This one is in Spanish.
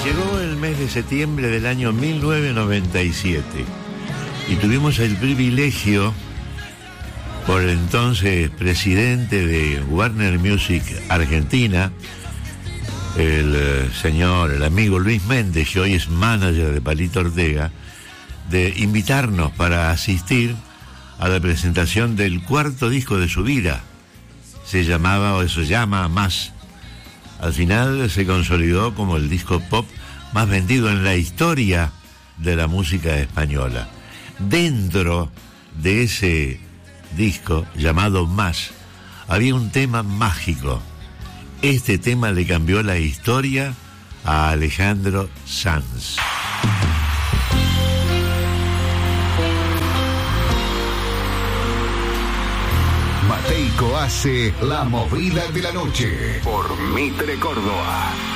Llegó el mes de septiembre del año 1997 y tuvimos el privilegio por el entonces presidente de Warner Music Argentina, el amigo Luis Méndez, que hoy es manager de Palito Ortega, de invitarnos para asistir a la presentación del cuarto disco de su vida. Se llama Más. Al final se consolidó como el disco pop más vendido en la historia de la música española. Dentro de ese disco llamado Más había un tema mágico. Este tema le cambió la historia a Alejandro Sanz. Mateico hace La Movida de la Noche por Mitre Córdoba.